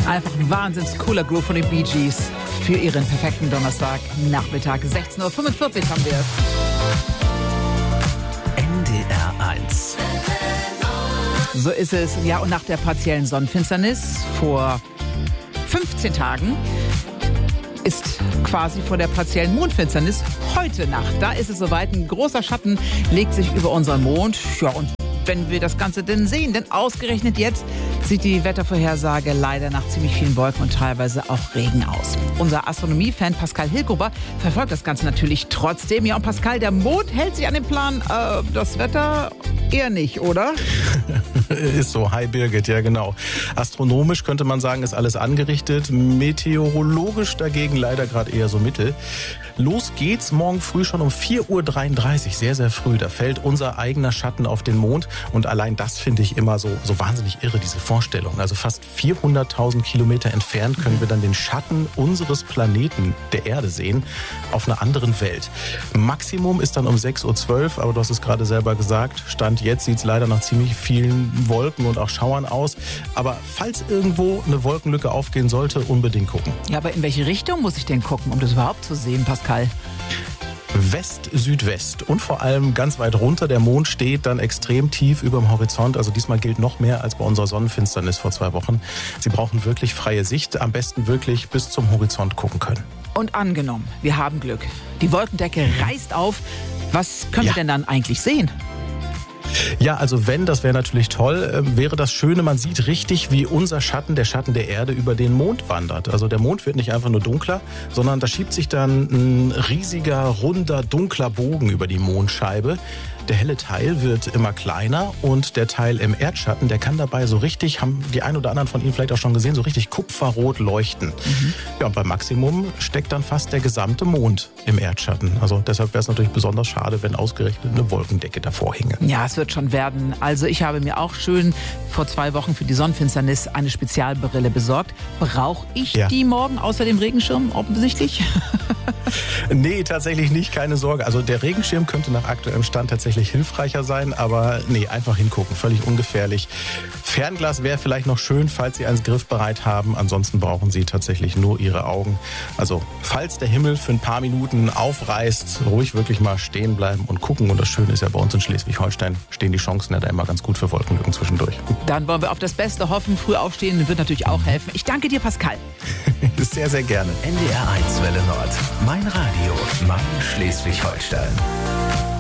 Einfach wahnsinns cooler Groove von den Bee Gees für ihren perfekten Donnerstagnachmittag. 16:45 Uhr haben wir es. NDR 1. So ist es. Ja, und nach der partiellen Sonnenfinsternis vor 15 Tagen ist quasi vor der partiellen Mondfinsternis heute Nacht. Da ist es soweit. Ein großer Schatten legt sich über unseren Mond. Ja, und wenn wir das Ganze denn sehen, denn ausgerechnet jetzt sieht die Wettervorhersage leider nach ziemlich vielen Wolken und teilweise auch Regen aus. Unser Astronomie-Fan Pascal Hilgruber verfolgt das Ganze natürlich trotzdem. Ja, und Pascal, der Mond hält sich an den Plan, das Wetter eher nicht, oder? Ist so. Hi Birgit, ja genau. Astronomisch könnte man sagen, ist alles angerichtet. Meteorologisch dagegen leider gerade eher so mittel. Los geht's morgen früh schon um 4:33 Uhr, sehr, sehr früh. Da fällt unser eigener Schatten auf den Mond. Und allein das finde ich immer so wahnsinnig irre, diese Vorstellung. Also fast 400.000 Kilometer entfernt können wir dann den Schatten unseres Planeten, der Erde, sehen, auf einer anderen Welt. Maximum ist dann um 6:12 Uhr, aber du hast es gerade selber gesagt. Stand jetzt sieht es leider nach ziemlich vielen Wolken und auch Schauern aus. Aber falls irgendwo eine Wolkenlücke aufgehen sollte, unbedingt gucken. Ja, aber in welche Richtung muss ich denn gucken, um das überhaupt zu sehen, Pascal? West-Südwest und vor allem ganz weit runter. Der Mond steht dann extrem tief über dem Horizont. Also diesmal gilt noch mehr als bei unserer Sonnenfinsternis vor 2 Wochen. Sie brauchen wirklich freie Sicht, am besten wirklich bis zum Horizont gucken können. Und angenommen, wir haben Glück. Die Wolkendecke reißt auf. Was können wir denn dann eigentlich sehen? Ja, also das wäre natürlich toll, wäre das Schöne, man sieht richtig, wie unser Schatten, der Schatten der Erde, über den Mond wandert. Also der Mond wird nicht einfach nur dunkler, sondern da schiebt sich dann ein riesiger, runder, dunkler Bogen über die Mondscheibe. Der helle Teil wird immer kleiner und der Teil im Erdschatten, der kann dabei so richtig, haben die ein oder anderen von Ihnen vielleicht auch schon gesehen, so richtig kupferrot leuchten. Ja, und beim Maximum steckt dann fast der gesamte Mond im Erdschatten. Also deshalb wäre es natürlich besonders schade, wenn ausgerechnet eine Wolkendecke davor hinge. Ja, es wird schon werden. Also ich habe mir auch schön vor 2 Wochen für die Sonnenfinsternis eine Spezialbrille besorgt. Brauche ich die morgen außer dem Regenschirm offensichtlich? Nee, tatsächlich nicht, keine Sorge. Also der Regenschirm könnte nach aktuellem Stand tatsächlich hilfreicher sein, aber nee, einfach hingucken, völlig ungefährlich. Fernglas wäre vielleicht noch schön, falls Sie eins griffbereit haben. Ansonsten brauchen Sie tatsächlich nur Ihre Augen. Also falls der Himmel für ein paar Minuten aufreißt, ruhig wirklich mal stehen bleiben und gucken. Und das Schöne ist ja, bei uns in Schleswig-Holstein stehen die Chancen ja da immer ganz gut für Wolkenlücken zwischendurch. Dann wollen wir auf das Beste hoffen. Früh aufstehen wird natürlich auch helfen. Ich danke dir, Pascal. Sehr, sehr gerne. NDR 1 Welle Nord. Mein Radio, mein Schleswig-Holstein.